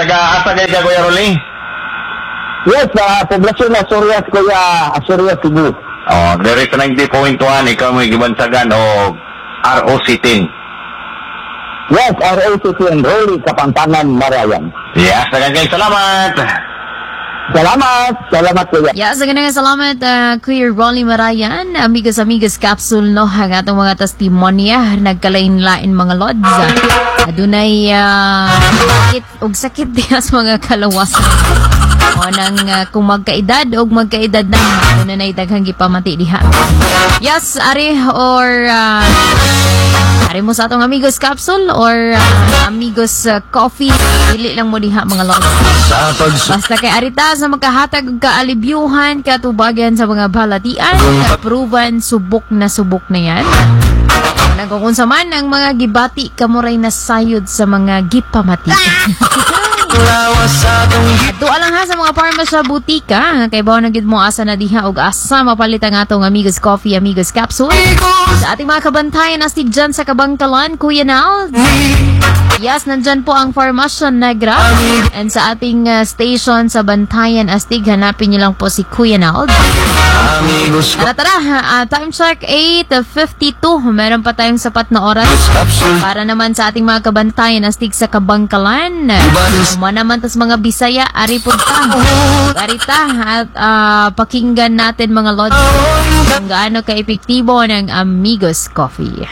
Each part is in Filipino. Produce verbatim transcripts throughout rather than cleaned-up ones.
taga asa kay ka Kuya Rolly? Yes, sa poblasyon na Surias, Kuya, Surias, Cebu. Oh, dire sa ninety point one ikaw mo gibansagan o R O C ten. Yes, R O C ten, Rolly, Kapampangan, Marayan. Yes, daghang salamat. Salamat, salamat Kuya. Yes, ganang salamat uh, Kuya Rolly Marayan. Amigos, amigos, capsule no, ang atong mga testimonya, nagkalain-lain mga lods. Adunay uh, sakit og sakit diha sa mga kalawasan. O nang uh, kung magkaedad o magkaedad na, ano na daghang gipamati diha. Yes, ari or uh, ari mo sa atong amigos capsule or uh, amigos uh, coffee, dili lang mo diha mga lods. Basta kay arita sa makahatag og kaalibyuhan, katubagan sa mga balatian, proven subok na subok na yan. Nagkukunsa man ang mga gibati kamuray na sayod sa mga gipamati. Ato lang ha sa mga parma sa butika, kay bawa na gid mo asa na diha og asa mapalit ang atong amigos coffee, amigos capsule. Sa ating mga kabantayan astig dyan sa Kabangkalan, Kuya Nal. Yes, nandyan po ang Formacion Negra. And sa ating uh, station sa Bantayan astig, hanapin niyo lang po si Kuya Nal. Tara tara, uh, time check eight fifty-two. Meron pa tayong sapat na oras para naman sa ating mga kabantayan astig sa Kabangkalan. Uma naman tas mga Bisaya, ari po ta. Arita at uh, pakinggan natin mga lods kung gaano ka-epektibo ng Amigos Coffee.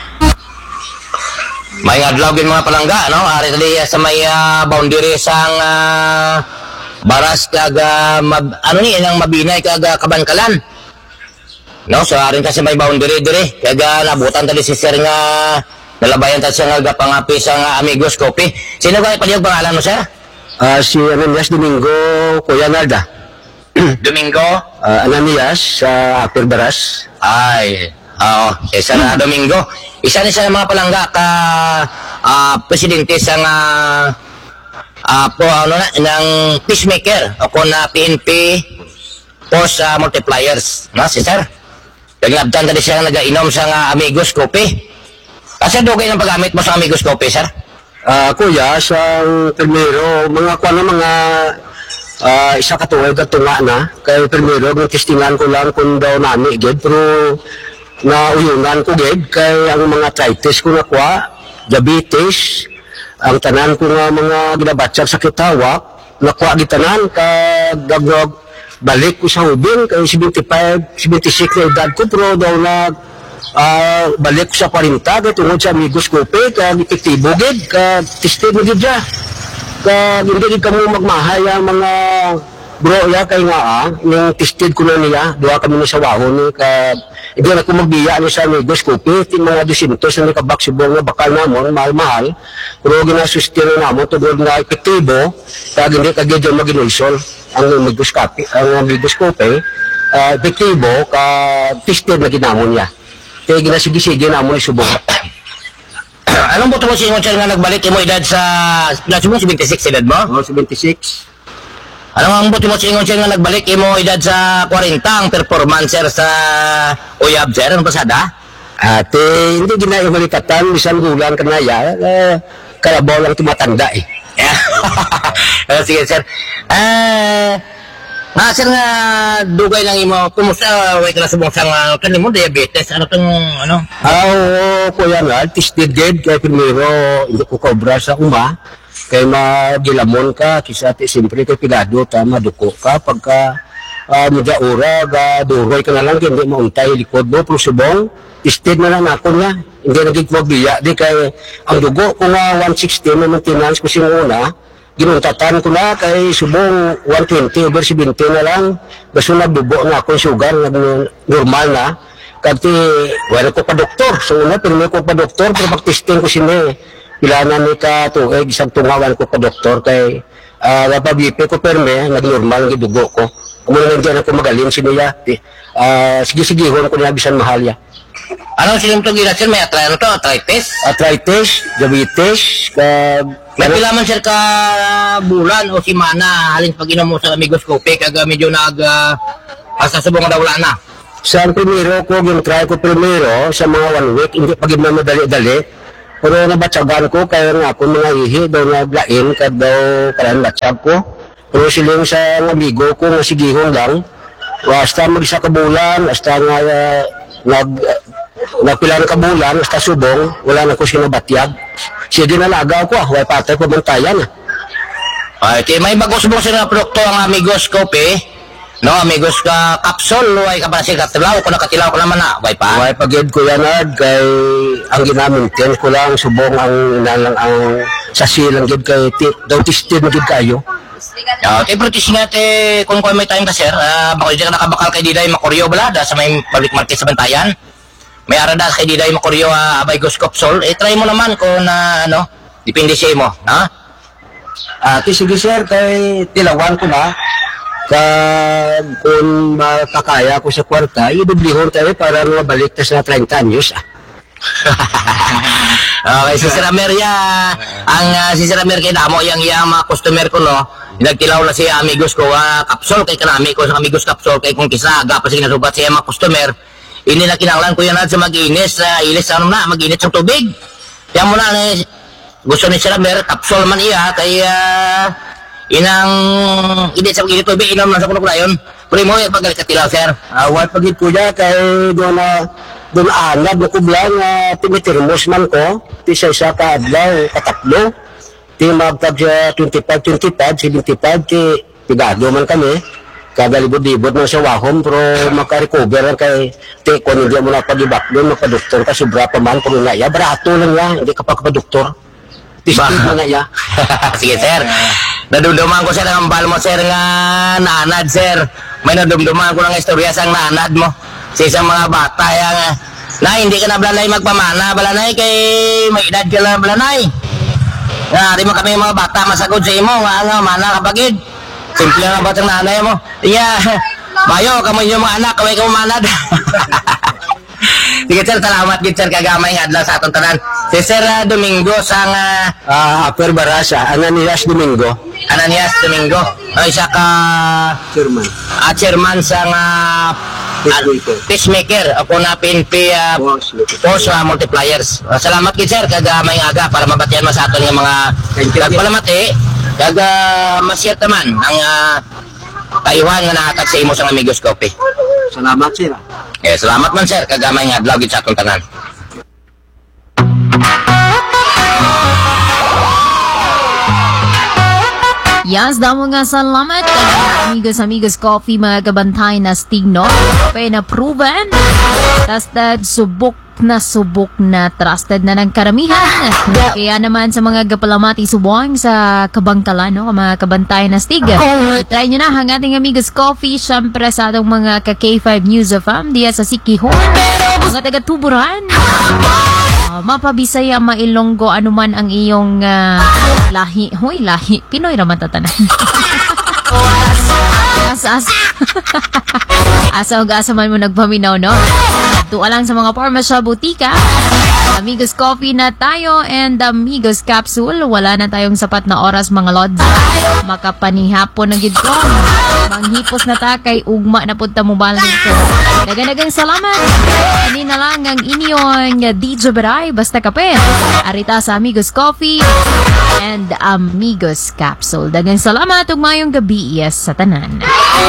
May adlaw gin mga palangga, no? Ari tali sa may uh, boundary sang uh, baras kag uh, mab, ano ni ang mabinay kag uh, Kabangkalan. No, so arin ta sa may boundary dire. Kag uh, nabutan tali si sir nga nalabayan ta siya nga gapangapi sa uh, Amigos Coffee. Sino ka palihog pangalan mo sir? Uh, si Ananias Domingo, Kuya Nalda. Domingo? Uh, Ananias sa uh, Upper Baras. Ay, oo. Isa na Domingo. Isa ni sa mga palangga ka uh, presidente sa nga uh, po ano na ng peacemaker o ko na P N P post uh, multipliers, no si sir. Naglabtan tadi siya nagainom sa nga Amigos Coffee. Kasi dugay ng paggamit mo sa Amigos Coffee, sir? Uh, kuya, sa primero, mga kuha na mga uh, isa katuwag at tunga na. Kaya primero, testingan ko lang kung daw nami, ged. Pero nauyungan ko, ged. Kaya ang mga arthritis ko nakuha, diabetes, ang tanan ko nga mga ginabatsag sa kitawak, nakuha gitanan, kagagwag, balik ko sa hubing, kaya seventy-five, seventy-six na edad ko, pero daw nag Uh, balik ko sa parinta kaya tungod sa Amigos Coffee kaya epektibo gid ka tested mo gid siya kaya hindi gid kamo magmahay ang mga bro ya kay nga ah, yung tested ko na niya duha kami ni sa wahon ni ka hindi na ko magbiya ni sa Amigos Coffee tin mga two hundred na kabaksibong nga bakal namon mahal-mahal pero ginasustain namon tungod nga epektibo kaya hindi ka gid mag-inulsol ang Amigos Coffee ang Amigos Coffee uh, epektibo ka tested na ginamon niya. Kaya ginasigi-sige na mo isubok. Anong buto mo si Ingon nga nagbalik mo edad sa pinasyo mo seventy-six edad mo? Oh, seventy-six. Anong ang buto mo si Ingon nga nagbalik mo edad sa forty ang performancer sa Uyab sir? Anong pasada? Ate, hindi ginaya malikatan, bisan gulang ka na ya. Eh, kalabaw lang tumatanda eh. Sige sir. Eh, nga sir nga dugay lang imo kumusta way ka nasubong sa uh, kanimo diabetes ano tong ano ah oo kuya nga tested gid kay primero hindi ko cobra sa uma kay magilamon ka kisa ti siyempre kay pilado ta maduko ka pagka uh, medya ora ga duroy ka na lang hindi mo untay likod mo pero subong tested na lang ako nga hindi nagig magbiya di kay ang dugo ko nga one sixty na maintenance ko sinuna ginuntatan ko na kay subong one twenty over seventy na lang baso nagdugo nga ako sugar na normal na kagti wala ko pa doktor so una pero ko pa doktor pero pag-testing ko sini pilanan ni ka tuig isang tungawan ko pa doktor kay uh, napabipi ko perme nag-normal ang dugo ko kung lang dyan ako magaling siniya uh, sige-sigihon ko na bisan mahal ya. Anong sinimtong gila sir? May atray, ano to? Arthritis? Arthritis, diabetes, kag... May pilaman sir ka bulan o simana halin pag inom mo sa Amigos Coffee kag medyo nag uh, asa subong daw wala na. Sa primero ko, yung try ko primero, sa mga one week, hindi pag madali-dali, Pero nabatsagan ko, kaya nga ako mga ihi, daw naglain, kad daw kalan batsag ko. Pero siling sa amigo ko, nga sigihon lang, basta mag-isa ka bulan, basta nga uh, nag, uh, nagpilan ka bulan, basta subong, wala na ko sinabatyag. Siya din nalaga ko, ah, way patay ko bantayan. Ah. Ay, kaya may bagos mo sila produkto ang Amigos Coffee. No, Amigos ka capsule, ay ka pa siya katilaw, kung nakatilaw ko naman na, way pa. Way pagid ko yan, Ad, kay ang ginamit ko lang, subong ang inalang ang sasilang gid kay ti, daw tistin gid kayo. Uh, kay British nga, te, kung kung may time ka, sir, uh, bako dyan ka nakabakal kay Diday Makoryo, bala, da, sa may public market sa Bantayan. May aradas kay Diday Makoryo, uh, Amigos Capsule, eh, try mo naman kung, uh, ano, depende siya mo, ha? Ah, uh, sige sir, kay tilawan ko na. Kag kung makakaya ko sa kwarta, idublihon tayo para mabalik ta sa thirty anyos. Okay, si Sir Amer ya, ang uh, si Sir Amer kay damo yang yang mga customer ko no. Nagtilaw na si Amigos ko, uh, capsule kay kanami ko sa Amigos Capsule kay kung kisa aga pa sige nasubat siya mga customer. Ini na kinahanglan ko yan sa mag-inis, uh, ilis ano na, mag-init sa tubig. Kaya mo na eh, gusto ni Sir Amer, capsule man iya kay uh, inang init sa mag-init tubig, inom lang sa kuno ko na yun. Pero mo yung pagalit ka tilaw, sir. Awal uh, pagit ko ya kay doon na doon anad na kublang uh, timitirmos man ko, ti sa isa ka adlaw, katatlo. Ti magtag siya twenty-five, twenty-five, seventy-five, ti pigado man kami. Kagalibod-libod man sa wahom, pero makarecover lang kay ti kung hindi mo na pag-ibak doon, magpa-doktor ka, sobra pa man, kung nga ya, barato lang ya, hindi ka pa doktor. Tistig mo nga ya. Sige, sir. Nadumduman ko, sir, ang ambal mo, sir, nga naanad, sir. May nadumduman ko ng istorya sang naanad mo. Sa isang mga bata, yang, na, hindi ka na balanay magpamana, balanay, kay may edad ka na balanay. Nga, di mo kami mga bata masagod sa imo, nga, nga, mana kapagid. Simple lang ba ang nanay mo? Iya, bayo, kamo yung mga anak, kaway ka mo manad. Sige, sir, salamat, sir, kagamay nga adlaw sa atong tanan. Si Sir uh, Domingo sang uh, Ah, Aper Barasa, Ananias Domingo, Ananias Domingo. Ay, isa ka Chairman. uh, chairman sang uh, Peacemaker. Peacemaker. Ako na P N P uh, Boss, Force uh, Multipliers. Uh, salamat kid sir, kagamay nga aga para mabatian mo sa aton nga mga nagpalamati. Kag uh, masyat naman ang uh, kayuhan nga nahatag sa imo sang Amigos Coffee. Salamat sir. Eh, salamat man sir, kagamay nga adlaw gid sa atong tanan. Yes, damo nga salamat. Amigos, amigos, coffee, mga kabantay na stigno. Pay na proven. Trusted, subok na subok na trusted na ng karamihan. Kaya naman sa mga gapalamati subuang sa kabangkalan, no? Mga kabantay na stig. Try nyo na ang ating amigos coffee. Siyempre sa atong mga ka K five News of Am, diya sa Sikihon. Mga taga-tuburan. Uh, mapabisaya, mailonggo, anuman ang iyong uh, lahi. Hoy, lahi. Pinoy raman tatanan. Asa, asa. Asa o asa man mo nagpaminaw, no? Tuwa lang sa mga parmasya butika. Amigos Coffee na tayo and Amigos Capsule. Wala na tayong sapat na oras, mga lods. Makapanihapon na gid ko. Manghipos na ta kay ugma na punta mo balang ko. Dagan-dagang salamat. Hindi na lang ang inyong D J Beray, basta kape. Arita sa Amigos Coffee and Amigos Capsule. Dagang salamat ug mayong gabi, yes, sa tanan.